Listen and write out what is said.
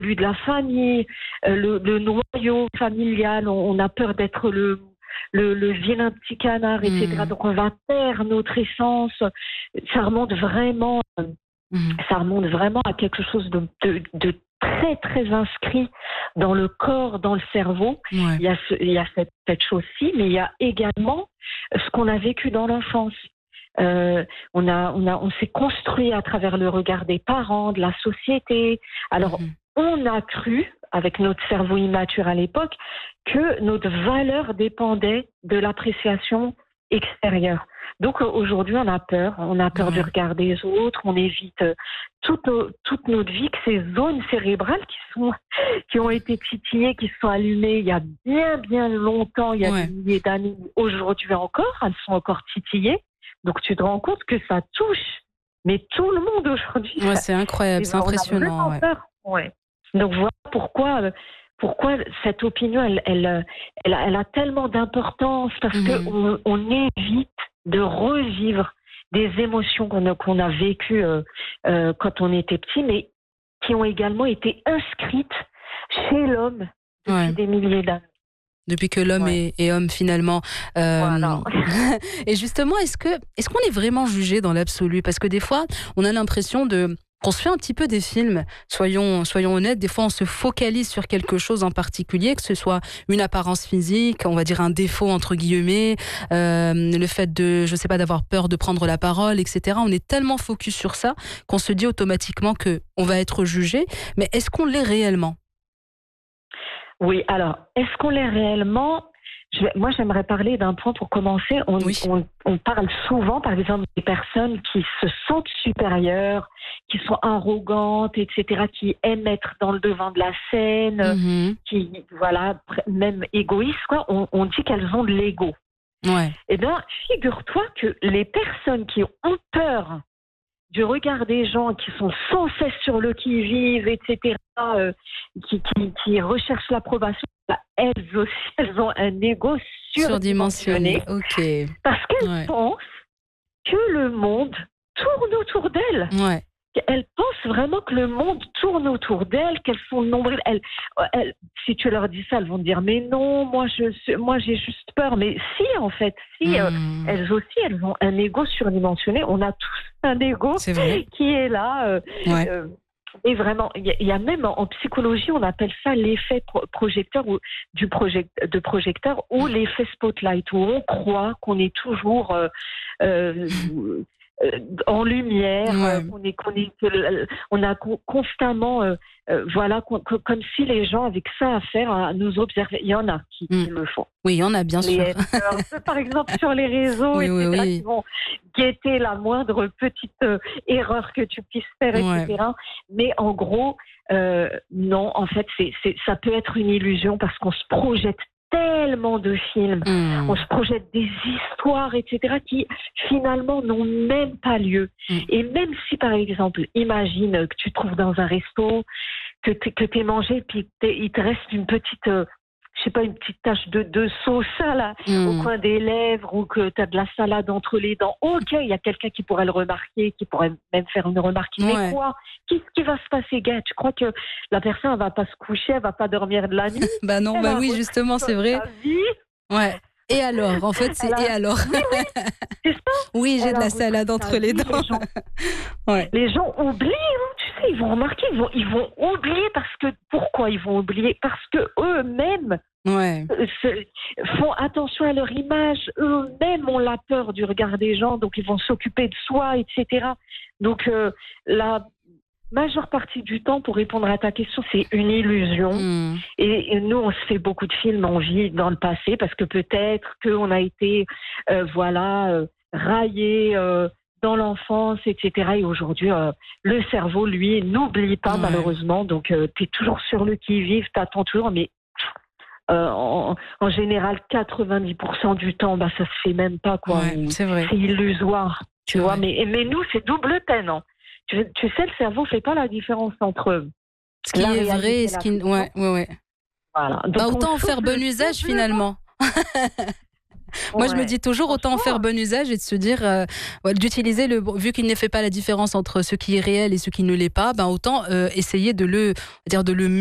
celui de la famille, le noyau familial. On a peur d'être le vilain petit canard, etc. Donc on va perdre notre essence. Ça remonte vraiment, ça remonte vraiment à quelque chose de très très inscrit dans le corps, dans le cerveau. Ouais. Il y a cette chose-ci, mais il y a également ce qu'on a vécu dans l'enfance. On s'est construit à travers le regard des parents, de la société. Alors, on a cru, avec notre cerveau immature à l'époque, que notre valeur dépendait de l'appréciation extérieure. Donc aujourd'hui, on a peur du regard des autres, on évite toute notre vie, que ces zones cérébrales qui ont été titillées, qui se sont allumées il y a bien longtemps, il y a des milliers d'années, aujourd'hui encore, elles sont encore titillées. Donc tu te rends compte que ça touche, mais tout le monde aujourd'hui. Ouais, c'est incroyable, c'est impressionnant. On a peur. Ouais. Donc voilà pourquoi cette opinion, elle a tellement d'importance, parce que on évite de revivre des émotions qu'on a vécues quand on était petit, mais qui ont également été inscrites chez l'homme depuis des milliers d'années. Depuis que l'homme est homme, finalement. Voilà. Et justement, est-ce qu'on est vraiment jugé dans l'absolu? Parce que des fois, on a l'impression qu'on se fait un petit peu des films, soyons honnêtes, des fois on se focalise sur quelque chose en particulier, que ce soit une apparence physique, on va dire un défaut entre guillemets, le fait d'avoir peur de prendre la parole, etc. On est tellement focus sur ça qu'on se dit automatiquement qu'on va être jugé, mais est-ce qu'on l'est réellement? Oui, alors, est-ce qu'on l'est réellement? Moi, j'aimerais parler d'un point pour commencer. On parle souvent, par exemple, des personnes qui se sentent supérieures, qui sont arrogantes, etc., qui aiment être dans le devant de la scène, qui, même égoïstes, quoi. On dit qu'elles ont de l'ego. Ouais. Eh bien, figure-toi que les personnes qui ont peur du regard des gens, qui sont sans cesse sur le qui-vive, etc., qui recherchent l'approbation, elles aussi, elles ont un ego surdimensionné. Ok. Parce qu'elles pensent que le monde tourne autour d'elles. Ouais. Elles pensent vraiment que le monde tourne autour d'elles, qu'elles sont le nombril. Si tu leur dis ça, elles vont te dire mais non, moi j'ai juste peur. Mais si, en fait, elles aussi, elles ont un ego surdimensionné. On a tous un ego qui est là. Et vraiment, il y a même en psychologie, on appelle ça l'effet projecteur ou de projecteur, ou l'effet spotlight, où on croit qu'on est toujours en lumière, on a constamment, comme si les gens avaient que ça à faire, à nous observer. Il y en a qui le font. Oui, il y en a, bien sûr. Par exemple, sur les réseaux, etc., qui vont guetter la moindre petite erreur que tu puisses faire, etc. Mais en gros, non, en fait, ça peut être une illusion, parce qu'on se projette tellement de films, on se projette des histoires, etc., qui finalement n'ont même pas lieu. Et même si, par exemple, imagine que tu te trouves dans un resto, que t'es mangé, puis il te reste une petite, une petite tache de sauce là, au coin des lèvres, ou que tu as de la salade entre les dents. Ok, il y a quelqu'un qui pourrait le remarquer, qui pourrait même faire une remarque. Mais quoi? Qu'est-ce qui va se passer, gars? Tu crois que la personne, elle va pas se coucher, elle va pas dormir de la nuit? Bah non, justement, c'est vrai. Ouais. Et alors, en fait, et alors? C'est ça. Oui, j'ai de la salade entre les dents. Les gens oublient, tu sais, ils vont remarquer, ils vont oublier, parce que, pourquoi ils vont oublier? Parce que eux-mêmes font attention à leur image, eux-mêmes ont la peur du regard des gens, donc ils vont s'occuper de soi, etc. Donc la majeure partie du temps, pour répondre à ta question, c'est une illusion. Et nous, on se fait beaucoup de films, on vit dans le passé, parce que peut-être qu'on a été raillé dans l'enfance, etc. Et aujourd'hui, le cerveau, lui, n'oublie pas, malheureusement. Donc, tu es toujours sur le qui-vive, t'attends toujours, mais en général, 90% du temps, ça se fait même pas, quoi. C'est vrai. C'est illusoire, tu vois. Mais nous, c'est double peine, hein. Tu sais, le cerveau fait pas la différence entre ce qui est vrai et ce qui... Ouais. Voilà. Donc, autant en faire bon usage, finalement. Moi, je me dis toujours autant en faire bon usage et de se dire, d'utiliser vu qu'il ne fait pas la différence entre ce qui est réel et ce qui ne l'est pas, autant essayer de le